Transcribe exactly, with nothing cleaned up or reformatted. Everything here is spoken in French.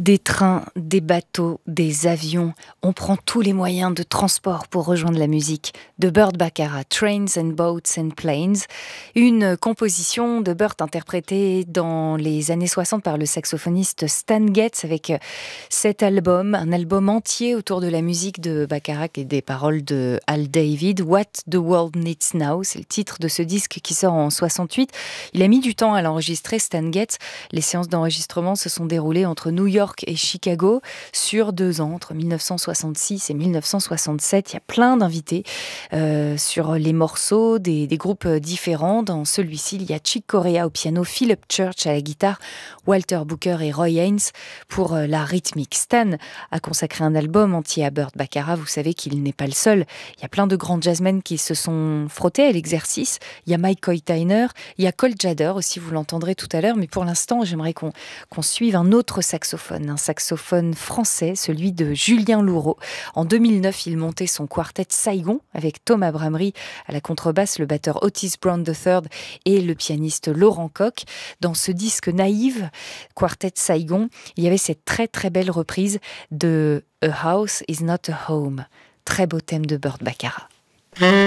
Des trains, des bateaux, des avions, on prend tous les moyens de transport pour rejoindre la musique. De Burt Bacharach, Trains and Boats and Planes, une composition de Burt interprétée dans les années soixante par le saxophoniste Stan Getz avec cet album, un album entier autour de la musique de Bacharach et des paroles de Hal David. What the World Needs Now, c'est le titre de ce disque qui sort en soixante-huit. Il a mis du temps à l'enregistrer, Stan Getz. Les séances d'enregistrement se sont déroulées entre New York et Chicago sur deux ans, entre dix-neuf cent soixante-six et dix-neuf cent soixante-sept. Il y a plein d'invités euh, sur les morceaux, des, des groupes différents. Dans celui-ci, il y a Chick Corea au piano, Philip Church à la guitare, Walter Booker et Roy Haynes pour euh, la rythmique. Stan a consacré un album entier à Burt Bacharach. Vous savez qu'il n'est pas le seul. Il y a plein de grands jazzmen qui se sont frottés à l'exercice. Il y a Mike Coytainer, il y a Cole Jader aussi, vous l'entendrez tout à l'heure. Mais pour l'instant, j'aimerais qu'on, qu'on suive un autre saxophone, un saxophone français, celui de Julien Louraud. En deux mille neuf, il montait son quartet Saigon avec Tom Abramery à la contrebasse, le batteur Otis Brown the third et le pianiste Laurent Koch. Dans ce disque Naïve, quartet Saigon, il y avait cette très très belle reprise de A House is not a Home. Très beau thème de Burt Bacharach.